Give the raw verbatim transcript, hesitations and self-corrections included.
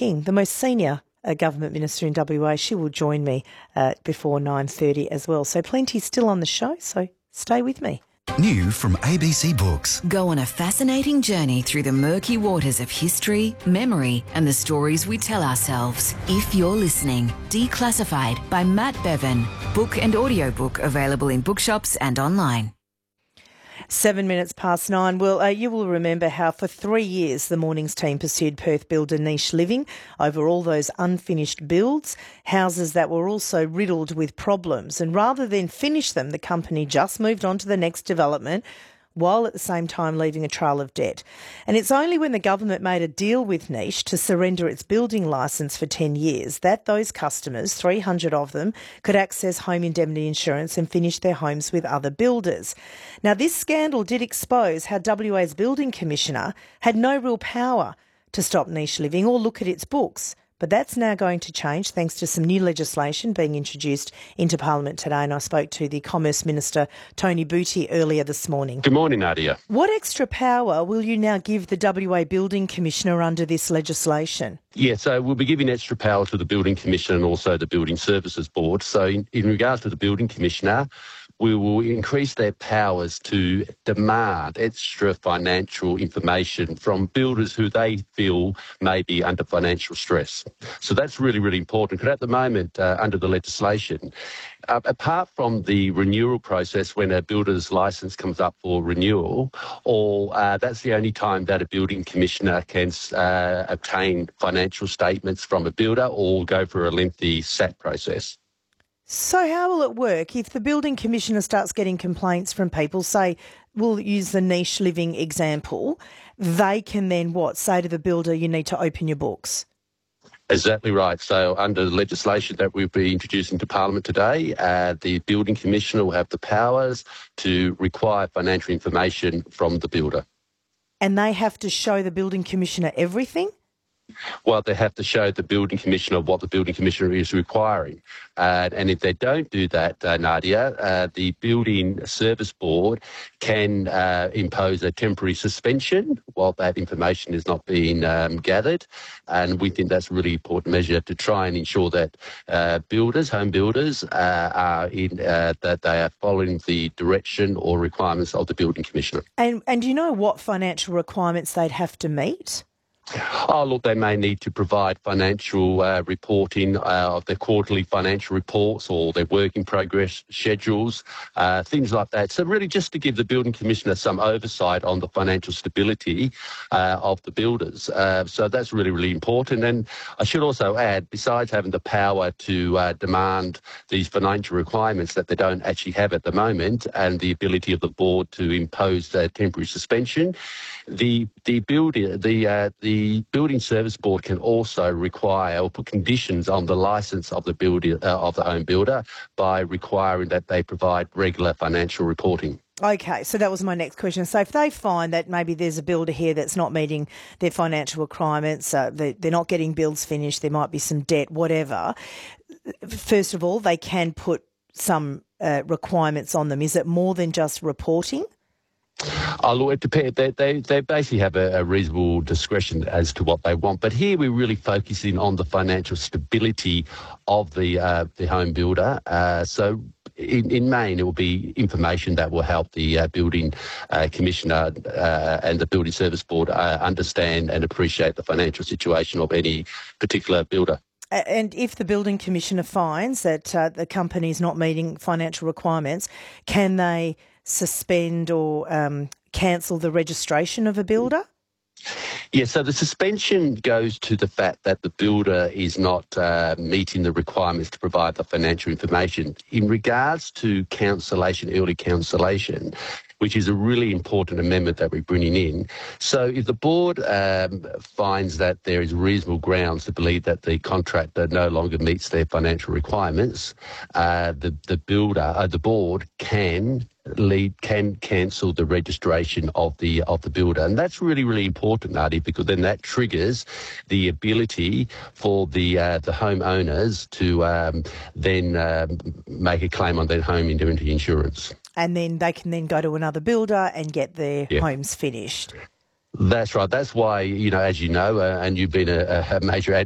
King, the most senior uh, government minister in W A. She will join me uh, before nine thirty as well. So plenty still on the show, so stay with me. New from A B C Books. Go on a fascinating journey through the murky waters of history, memory and the stories we tell ourselves. If You're Listening, Declassified by Matt Bevan. Book and audiobook available in bookshops and online. Seven minutes past nine. Well, uh, you will remember how for three years the Mornings team pursued Perth builder Niche Living over all those unfinished builds, houses that were also riddled with problems. And rather than finish them, the company just moved on to the next development, while at the same time leaving a trail of debt. And it's only when the government made a deal with Niche to surrender its building licence for ten years that those customers, three hundred of them, could access home indemnity insurance and finish their homes with other builders. Now, this scandal did expose how W A's Building Commissioner had no real power to stop Niche Living or look at its books. But that's now going to change thanks to some new legislation being introduced into Parliament today. And I spoke to the Commerce Minister, Tony Butty, earlier this morning. Good morning, Nadia. What extra power will you now give the W A Building Commissioner under this legislation? Yeah, so we'll be giving extra power to the Building Commissioner and also the Building Services Board. So in, in regards to the Building Commissioner, we will increase their powers to demand extra financial information from builders who they feel may be under financial stress. So that's really, really important because at the moment, uh, under the legislation, uh, apart from the renewal process when a builder's licence comes up for renewal, or uh, that's the only time that a building commissioner can uh, obtain financial statements from a builder or go for a lengthy S A T process. So how will it work if the Building Commissioner starts getting complaints from people? Say, we'll use the Niche Living example. They can then what? Say to the builder, you need to open your books. Exactly right. So under the legislation that we'll be introducing to Parliament today, uh, the Building Commissioner will have the powers to require financial information from the builder. And they have to show the Building Commissioner everything? Well, they have to show the Building Commissioner what the Building Commissioner is requiring. Uh, and if they don't do that, uh, Nadia, uh, the Building Service Board can uh, impose a temporary suspension while that information is not being um, gathered. And we think that's a really important measure to try and ensure that uh, builders, home builders, uh, are in, uh, that they are following the direction or requirements of the Building Commissioner. And, and do you know what financial requirements they'd have to meet? Oh, look, they may need to provide financial uh, reporting uh, of their quarterly financial reports or their work in progress schedules, uh, things like that. So really just to give the Building Commissioner some oversight on the financial stability uh, of the builders. Uh, so that's really, really important. And I should also add, besides having the power to uh, demand these financial requirements that they don't actually have at the moment and the ability of the board to impose a temporary suspension, the the building the uh, the Building Service Board can also require or put conditions on the licence of the builder uh, of the home builder by requiring that they provide regular financial reporting. Okay, so that was my next question. So if they find that maybe there's a builder here that's not meeting their financial requirements, uh, they, they're not getting builds finished, there might be some debt, whatever, first of all, they can put some uh, requirements on them. Is it more than just reporting? Oh, look, it depends. They, they, they basically have a, a reasonable discretion as to what they want. But here we're really focusing on the financial stability of the uh, the home builder. Uh, so in, in Maine, it will be information that will help the uh, Building uh, Commissioner uh, and the Building Service Board uh, understand and appreciate the financial situation of any particular builder. And if the Building Commissioner finds that uh, the company is not meeting financial requirements, can they suspend or um, cancel the registration of a builder? Yeah, so the suspension goes to the fact that the builder is not uh, meeting the requirements to provide the financial information. In regards to cancellation, early cancellation, which is a really important amendment that we're bringing in. So if the board um, finds that there is reasonable grounds to believe that the contractor no longer meets their financial requirements, uh, the, the builder, uh, the board can lead can cancel the registration of the of the builder, and that's really really important, Nadia, because then that triggers the ability for the uh, the homeowners to um, then um, make a claim on their home indemnity insurance, and then they can then go to another builder and get their yeah. homes finished. That's right. That's why, you know, as you know, uh, and you've been a, a major advocate